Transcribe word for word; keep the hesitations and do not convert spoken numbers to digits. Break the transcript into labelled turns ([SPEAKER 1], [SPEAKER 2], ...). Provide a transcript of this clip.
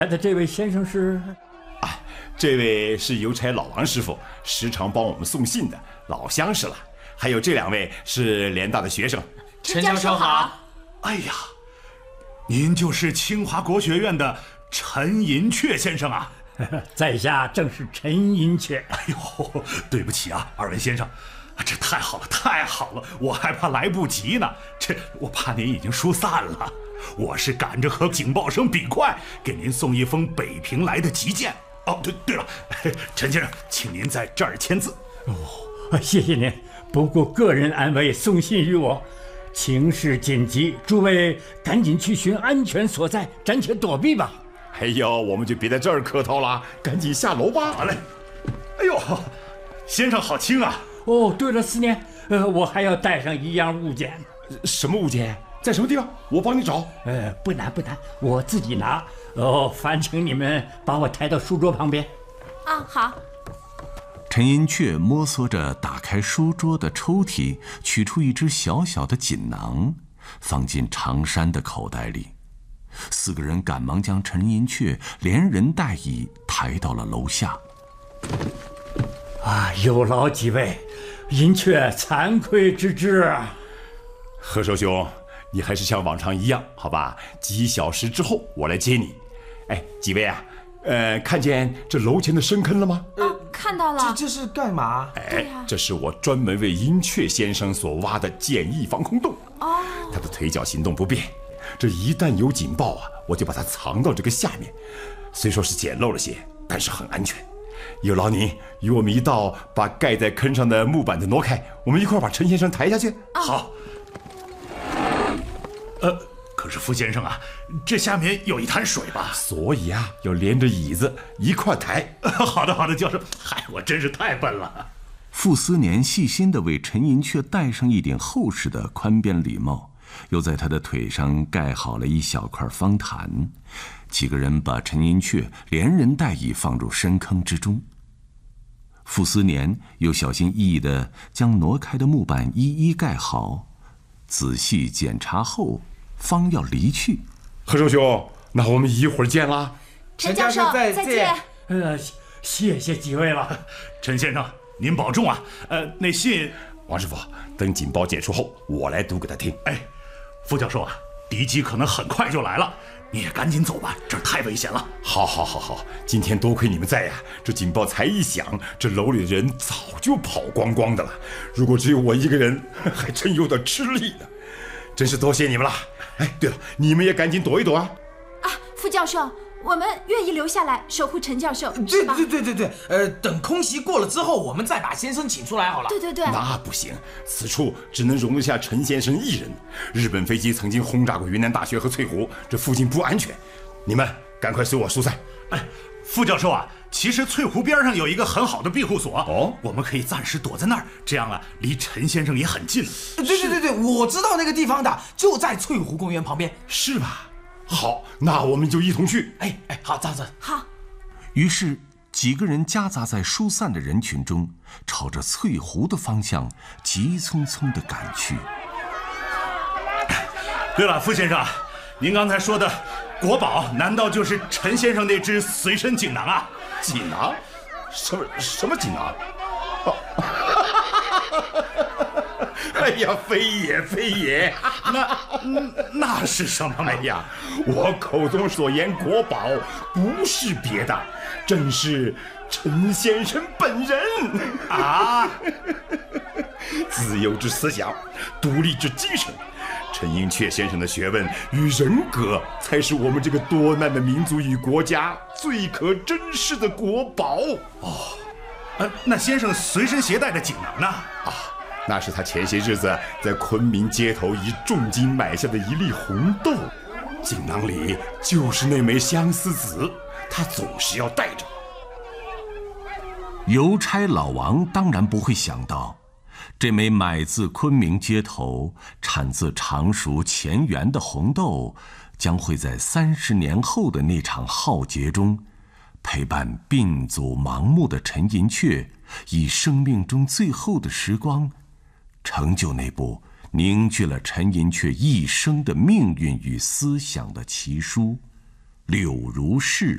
[SPEAKER 1] 来的这位先生是？
[SPEAKER 2] 啊，这位是邮差老王师傅，时常帮我们送信的，老相识了。还有这两位是联大的学生。
[SPEAKER 3] 陈教授好。
[SPEAKER 4] 哎呀，您就是清华国学院的陈寅恪先生啊？
[SPEAKER 1] 在下正是陈寅恪。
[SPEAKER 4] 哎呦，对不起啊，二位先生，这太好了，太好了，我还怕来不及呢。这我怕您已经疏散了，我是赶着和警报声比快，给您送一封北平来的急件。哦，对对了，陈先生，请您在这儿签字。
[SPEAKER 1] 哦，谢谢您。不顾个人安危送信于我，情势紧急，诸位赶紧去寻安全所在，暂且躲避吧。
[SPEAKER 2] 哎呦，我们就别在这儿客套了，赶紧下楼吧。
[SPEAKER 4] 好嘞。哎呦，先生好轻啊！
[SPEAKER 1] 哦，对了，思念，呃，我还要带上一样物件。
[SPEAKER 2] 什么物件？在什么地方？我帮你找。
[SPEAKER 1] 呃，不难不难，我自己拿。哦，烦请你们把我抬到书桌旁边。
[SPEAKER 3] 啊，好。
[SPEAKER 5] 陈寅恪摸索着打开书桌的抽屉，取出一只小小的锦囊，放进长衫的口袋里。四个人赶忙将陈寅恪连人带椅抬到了楼下。
[SPEAKER 1] 啊，有劳几位，寅恪惭愧之至啊。
[SPEAKER 2] 何寿兄，你还是像往常一样，好吧？几小时之后我来接你。哎，几位啊，呃，看见这楼前的深坑了吗？
[SPEAKER 3] 哦，看到了。
[SPEAKER 6] 这这是干嘛？
[SPEAKER 2] 哎，这是我专门为寅恪先生所挖的简易防空洞。
[SPEAKER 3] 哦，
[SPEAKER 2] 他的腿脚行动不便，这一旦有警报啊，我就把它藏到这个下面。虽说是简陋了些，但是很安全。有劳您与我们一道把盖在坑上的木板子挪开，我们一块把陈先生抬下去。
[SPEAKER 3] 哦、
[SPEAKER 4] 好。呃，可是傅先生啊，这下面有一滩水吧？
[SPEAKER 2] 所以啊，要连着椅子一块抬。
[SPEAKER 4] 好的，好的，教授。嗨，我真是太笨了。
[SPEAKER 5] 傅斯年细心地为陈寅恪戴上一顶厚实的宽边礼帽，又在他的腿上盖好了一小块方毯。几个人把陈寅恪连人带椅放入深坑之中。傅斯年又小心翼翼地将挪开的木板一一盖好，仔细检查后方要离去。
[SPEAKER 2] 何寿兄，那我们一会儿见啦。
[SPEAKER 3] 陈教授再见。
[SPEAKER 1] 呃，谢谢几位了。
[SPEAKER 4] 陈先生您保重啊。呃，那信，
[SPEAKER 2] 王师傅，等警报解除后我来读给他听。
[SPEAKER 4] 哎，傅教授啊，敌机可能很快就来了，你也赶紧走吧，这儿太危险了。
[SPEAKER 2] 好好好好，今天多亏你们在呀，这警报才一响，这楼里的人早就跑光光的了。如果只有我一个人，还真有点吃力呢。真是多谢你们了。哎，对了，你们也赶紧躲一躲啊。
[SPEAKER 3] 啊，傅教授，我们愿意留下来守护陈教授。
[SPEAKER 6] 对对对对对，呃，等空袭过了之后，我们再把先生请出来好了。
[SPEAKER 3] 对对对，
[SPEAKER 2] 那不行，此处只能容得下陈先生一人。日本飞机曾经轰炸过云南大学和翠湖，这附近不安全。你们赶快随我疏散。
[SPEAKER 4] 哎，傅教授啊，其实翠湖边上有一个很好的庇护所
[SPEAKER 2] 哦，
[SPEAKER 4] 我们可以暂时躲在那儿，这样啊，离陈先生也很近。
[SPEAKER 6] 对对对对，我知道那个地方的，就在翠湖公园旁边，
[SPEAKER 2] 是吧？好，那我们就一同去。
[SPEAKER 6] 哎哎，好，这样子。
[SPEAKER 3] 好。
[SPEAKER 5] 于是几个人夹杂在疏散的人群中，朝着翠湖的方向急匆匆地赶去。
[SPEAKER 4] 对了，傅先生，您刚才说的国宝，难道就是陈先生那只随身锦囊啊？
[SPEAKER 2] 锦囊？什么什么锦囊？哦哎呀，非也非也，
[SPEAKER 4] 那那是什么？
[SPEAKER 2] 哎呀，我口中所言国宝，不是别的，正是陈先生本人
[SPEAKER 4] 啊！
[SPEAKER 2] 自由之思想，独立之精神，陈寅恪先生的学问与人格，才是我们这个多难的民族与国家最可珍视的国宝。
[SPEAKER 4] 哦，呃，那先生随身携带的锦囊呢？
[SPEAKER 2] 啊。那是他前些日子在昆明街头以重金买下的一粒红豆，锦囊里就是那枚相思子，他总是要带着。
[SPEAKER 5] 邮差老王当然不会想到，这枚买自昆明街头、产自常熟乾源的红豆，将会在三十年后的那场浩劫中，陪伴病阻盲目的陈寅恪，以生命中最后的时光，成就那部凝聚了陈寅恪一生的命运与思想的奇书《柳如是》。